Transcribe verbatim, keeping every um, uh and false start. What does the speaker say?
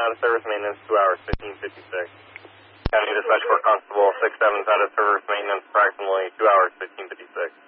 out of service maintenance, two hours, fifteen fifty-six. County Dispatch Corps Constable, six seven's out of service maintenance, approximately two hours, fifteen fifty-six.